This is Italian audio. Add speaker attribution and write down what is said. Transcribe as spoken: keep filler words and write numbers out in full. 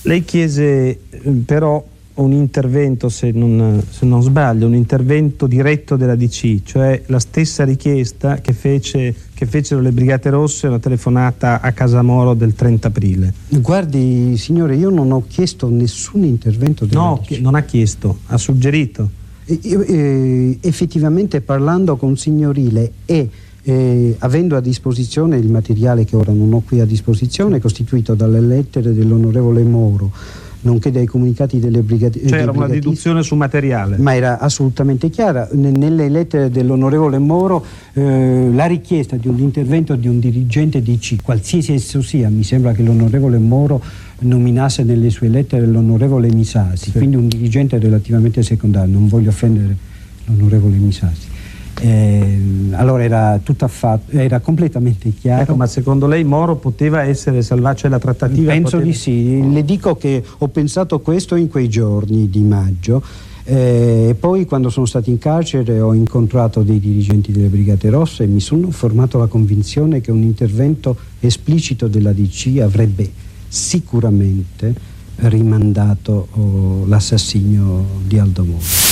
Speaker 1: Lei chiese però un intervento, se non, se non sbaglio, un intervento diretto della D C, cioè la stessa richiesta che, fece, che fecero le Brigate Rosse, una telefonata a Casa Moro del trenta aprile.
Speaker 2: Guardi signore, io non ho chiesto nessun intervento della
Speaker 1: No,
Speaker 2: D C.
Speaker 1: non ha chiesto, ha suggerito.
Speaker 2: E, e, effettivamente parlando con Signorile e eh, avendo a disposizione il materiale che ora non ho qui a disposizione, costituito dalle lettere dell'onorevole Moro, nonché dai comunicati delle brigate.
Speaker 1: C'era una deduzione su materiale.
Speaker 2: Ma era assolutamente chiara. Nelle lettere dell'onorevole Moro eh, la richiesta di un intervento di un dirigente D C, qualsiasi esso sia, mi sembra che l'onorevole Moro nominasse nelle sue lettere l'onorevole Misasi, sì. Quindi un dirigente relativamente secondario, non voglio offendere l'onorevole Misasi. Eh, allora era tutto affatto, era completamente chiaro.
Speaker 1: Ecco, ma secondo lei Moro poteva essere salvato, cioè la trattativa?
Speaker 2: Penso
Speaker 1: poteva...
Speaker 2: di sì, le dico che ho pensato questo in quei giorni di maggio e eh, poi quando sono stato in carcere ho incontrato dei dirigenti delle Brigate Rosse e mi sono formato la convinzione che un intervento esplicito della D C avrebbe sicuramente rimandato oh, l'assassinio di Aldo Moro.